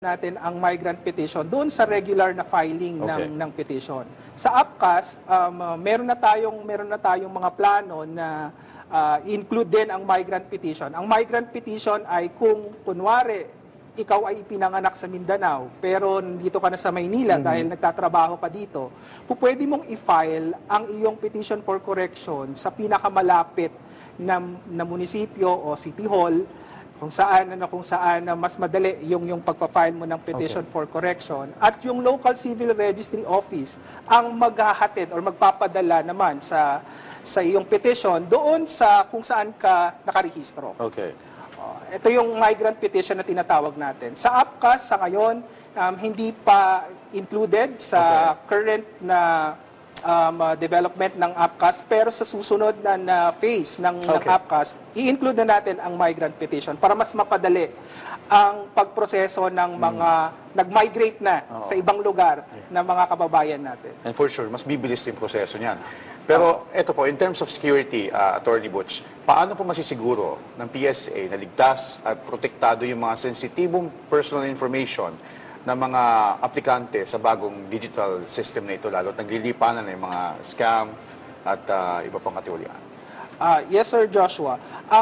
natin ang migrant petition doon sa regular na filing ng petition. Sa APCAS, meron na tayong mga plano na include din ang migrant petition. Ang migrant petition ay kung kunwari ikaw ay ipinanganak sa Mindanao pero dito ka na sa Maynila dahil nagtatrabaho ka dito, pwede mong i-file ang iyong petition for correction sa pinakamalapit na munisipyo o city hall kung saan mas madali yung pagpa-file mo ng petition for correction, at yung local civil registry office ang maghahatid or magpapadala naman sa iyong petition doon sa kung saan ka nakarehistro. Okay. Ito yung migrant petition na tinatawag natin. Sa APCAS sa ngayon, hindi pa included sa current na development ng APCAS, pero sa susunod na phase ng APCAS, i-include na natin ang migrant petition para mas mapadali ang pagproseso ng mga nag-migrate na sa ibang lugar na mga kababayan natin. And for sure, mas bibilis yung proseso niyan. Pero ito po, in terms of security, Attorney Butch, paano po masisiguro ng PSA na ligtas at protektado yung mga sensitibong personal information ng mga aplikante sa bagong digital system na ito, lalo at naglilipanan ng mga scam at iba pang katiwalian? Yes, Sir Joshua.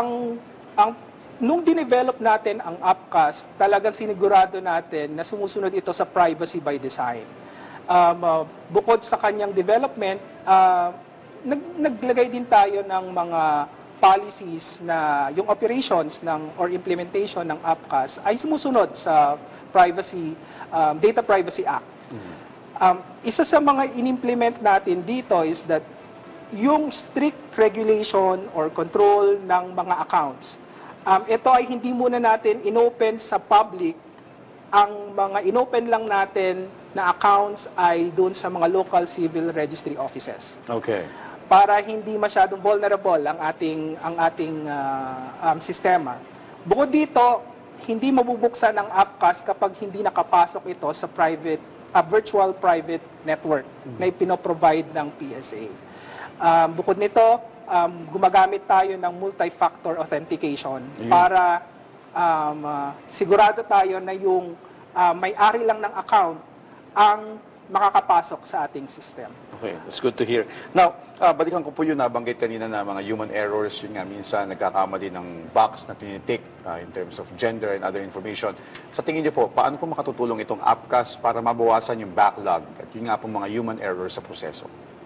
Nung dinevelop natin ang APCAS, talagang sinigurado natin na sumusunod ito sa privacy by design. Bukod sa kanyang development, naglagay din tayo ng mga policies na yung operations or implementation ng APCAS ay sumusunod sa Data Privacy Act. Isa sa mga in-implement natin dito is that yung strict regulation or control ng mga accounts. Ito ay hindi muna natin inopen sa public. Ang mga inopen lang natin na accounts ay doon sa mga local civil registry offices. Okay. Para hindi masyadong vulnerable ang ating sistema. Bukod dito, hindi mabubuksan ang APCAS kapag hindi nakapasok ito sa virtual private network na ipino-provide ng PSA. Bukod nito, gumagamit tayo ng multi-factor authentication para sigurado tayo na yung may-ari lang ng account ang makakapasok sa ating system. Okay, that's good to hear. Now, balikan ko po yung nabanggit kanina na mga human errors, yun nga, minsan nagkakamali ng box na tinitik in terms of gender and other information. Sa tingin niyo po, paano po makatutulong itong APCAS para mabawasan yung backlog at yun nga po mga human errors sa proseso?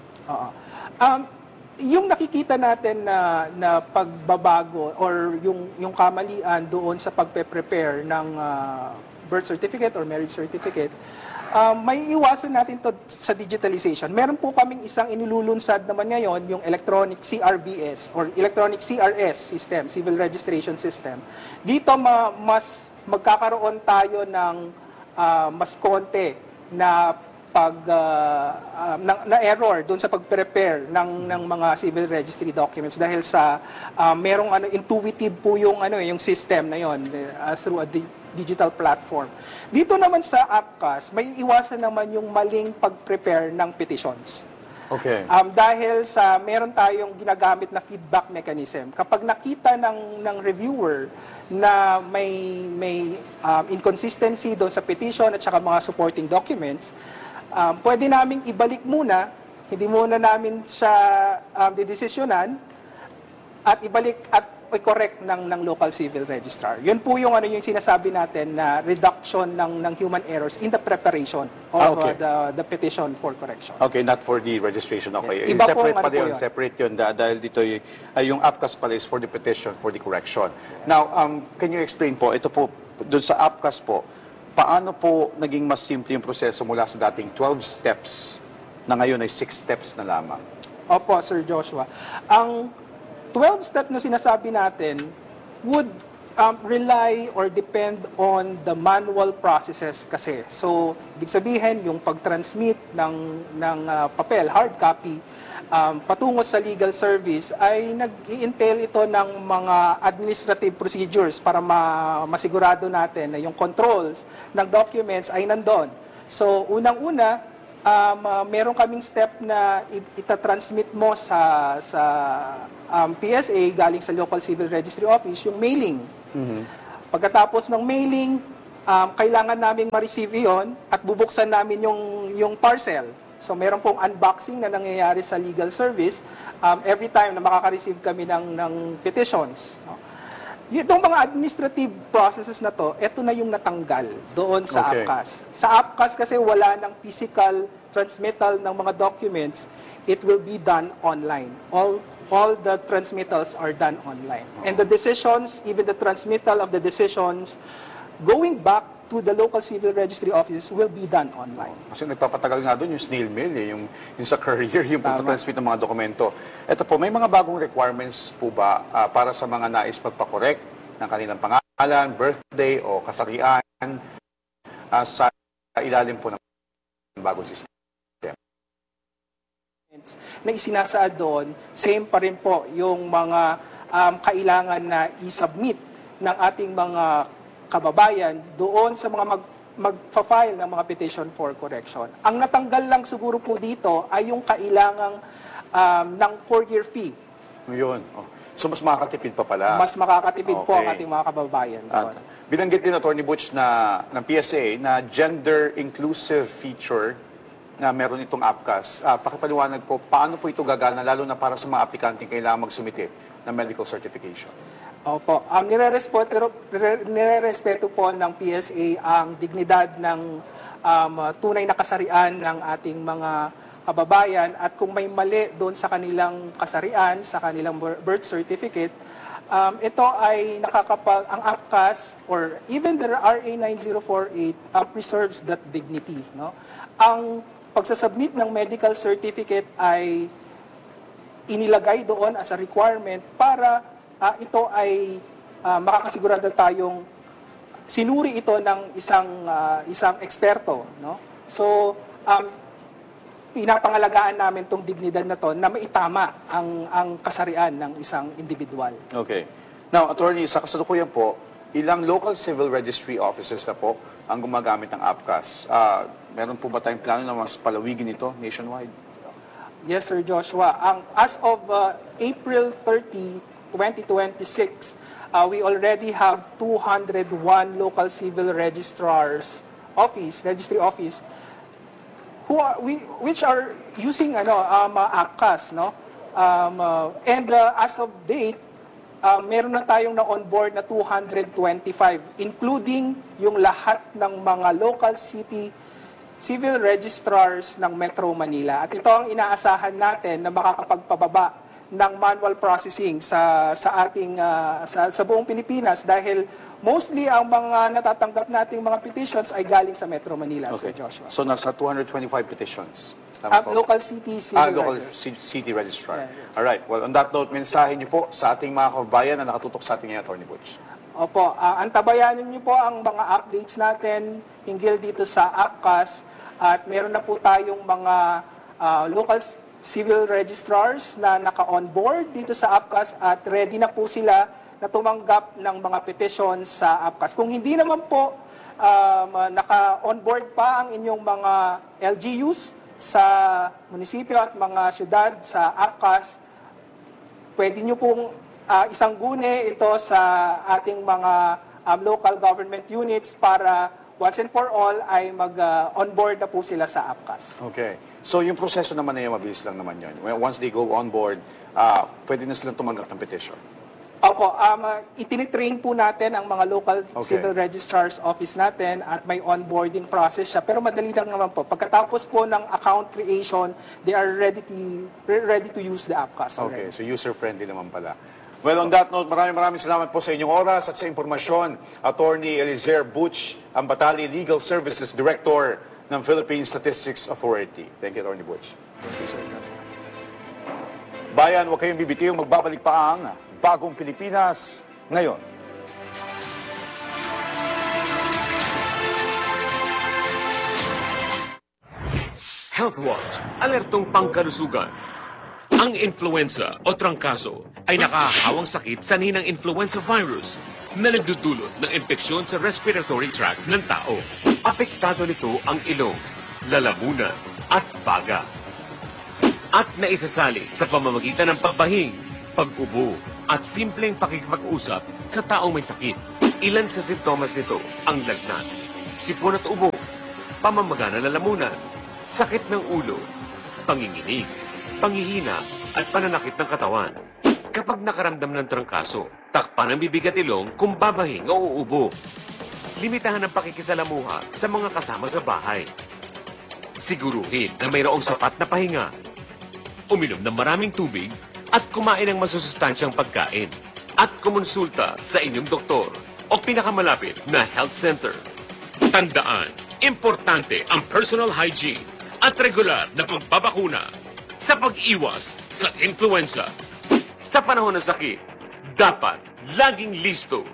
Yung nakikita natin na pagbabago or yung kamalian doon sa pagpe-prepare ng birth certificate or marriage certificate, may iwasan natin to sa digitalization. Meron po kaming isang inilulunsad naman ngayon, yung electronic CRBS or electronic CRS system, Civil Registration System. Dito mas magkakaroon tayo ng mas konti na na error doon sa pag-prepare ng mga civil registry documents dahil sa merong intuitive po yung system na yon through a digital platform. Dito naman sa APCAS, may iwasan naman yung maling pag-prepare ng petitions. Okay. Dahil meron tayong ginagamit na feedback mechanism. Kapag nakita ng reviewer na may inconsistency doon sa petition at saka mga supporting documents, pwede naming ibalik muna, hindi muna namin siya didesisyonan at ibalik at i-correct ng local civil registrar. Yun po yung sinasabi natin na reduction ng human errors in the preparation of the petition for correction. Okay, not for the registration. Okay. Yes. Iba Separate po, pa yun. Separate yun dahil dito yung APCAS pala is for the petition for the correction. Now, can you explain po, ito po, doon sa APCAS po, paano po naging mas simple yung proseso mula sa dating 12 steps na ngayon ay 6 steps na lamang? Opo, Sir Joshua. Ang 12 steps na sinasabi natin would rely or depend on the manual processes kasi. So, ibig sabihin, yung pag-transmit ng papel, hard copy, patungo sa legal service ay nag-i-entail ito ng mga administrative procedures para masigurado natin na yung controls ng documents ay nandun. So, unang-una, meron kaming step na itatransmit mo sa PSA galing sa local civil registry office yung mailing. Pagkatapos ng mailing, kailangan naming ma-receive yon at bubuksan namin yung parcel. So meron pong unboxing na nangyayari sa legal service every time na makaka-receive kami ng petitions. No? Itong mga administrative processes na to, ito na yung natanggal doon sa APCAS. Sa APCAS kasi wala ng physical transmittal ng mga documents, it will be done online. All the transmittals are done online. And the decisions, even the transmittal of the decisions, going back to the local civil registry offices will be done online. Kasi nagpapatagal nga doon yung snail mail, yung sa courier, yung pag-transmit ng mga dokumento. Ito po, may mga bagong requirements po ba para sa mga nais magpa-correct ng kanilang pangalan, birthday o kasarian sa ilalim po ng bagong system? Na isinasaad doon, same pa rin po yung mga kailangan na i-submit ng ating mga kababayan doon sa mga magfa-file ng mga petition for correction. Ang natanggal lang siguro po dito ay yung kailangang ng courier fee. Yun. Oh. So mas makakatipid pa pala. Mas makakatipid po ang ating mga kababayan. At binanggit din Atty. Butch ng PSA na gender-inclusive feature na meron itong APCAS. Pakipaliwanag po, paano po ito gagana, lalo na para sa mga aplikanteng kailangan magsumite ng medical certification? Opo. Nirerespeto po ng PSA ang dignidad ng tunay na kasarian ng ating mga kababayan at kung may mali doon sa kanilang kasarian, sa kanilang birth certificate, ito ay ang APCAS or even the RA 9048 preserves that dignity. No? Ang pagsasubmit ng medical certificate ay inilagay doon as a requirement para ito ay makakasigurado tayong sinuri ito ng isang eksperto, no? So pinapangalagaan namin tong dignidad na to na maitama ang kasarian ng isang individual. Okay. Now, attorney, sa kasalukuyan po, ilang local civil registry offices na po ang gumagamit ng APCAS? Meron po ba tayong plano na mas palawigin ito nationwide? Yes, Sir Joshua. As of April 30, 2026, we already have 201 local civil registry office which are using APCAS, no? And as of date, meron na tayong na-onboard na 225, including yung lahat ng mga local civil registrars ng Metro Manila. At ito ang inaasahan natin na makakapagpababa ng manual processing sa buong Pilipinas dahil mostly ang mga natatanggap nating mga petitions ay galing sa Metro Manila, Sir Joshua. So nasa 225 petitions. Local city registrar. Yes. Alright. Well, on that note, mensahe niyo po sa ating mga kababayan na nakatutok sa ating Atty. Butch. Opo. Antabayanan niyo po ang mga updates natin hinggil dito sa APCAS at meron na po tayong mga local civil registrars na naka-onboard dito sa APCAS at ready na po sila na tumanggap ng mga petitions sa APCAS. Kung hindi naman po naka-onboard pa ang inyong mga LGUs sa munisipyo at mga syudad sa APCAS, pwede nyo pong isangguni ito sa ating mga local government units para once and for all ay mag-onboard na po sila sa APCAS. Okay. So yung proseso naman na yun, mabilis lang naman yun. Once they go on board, pwede na silang tumanggap ng petition. Opo, itinitrain po natin ang mga local civil registrar's office natin at may onboarding process siya. Pero madali lang naman po. Pagkatapos po ng account creation, they are ready to use the APCAS already. Okay, so user-friendly naman pala. Well, on that note, maraming salamat po sa inyong oras at sa impormasyon. Attorney Eliezer Butch, ang Batali Legal Services Director ng Philippine Statistics Authority. Thank you, Attorney Butch. Bayan, huwag kayong bibitiw, magbabalik pa ang Bagong Pilipinas ngayon. HealthWatch, alertong pangkalusugan. Ang influenza o trangkaso ay nakahawang sakit sanhi ng influenza virus na nagdudulot ng impeksyon sa respiratory tract ng tao. Apektado nito ang ilong, lalamunan at baga. At naisasali sa pamamagitan ng pagbahing, pag-ubo at simpleng pakikipag-usap sa taong may sakit. Ilan sa simptomas nito ang lagnat, sipon at ubo, pamamaga ng lalamunan, sakit ng ulo, panginginig, panghihina at pananakit ng katawan. Kapag nakaramdam ng trangkaso, takpan ang bibig at ilong kung babahing o uubo. Limitahan ang pakikisalamuha sa mga kasama sa bahay. Siguruhin na mayroong sapat na pahinga. Uminom ng maraming tubig at kumain ng masusustansyang pagkain. At kumonsulta sa inyong doktor o pinakamalapit na health center. Tandaan, importante ang personal hygiene at regular na pagbabakuna sa pag-iwas sa influenza. Sa panahon ng sakit, dapat laging listo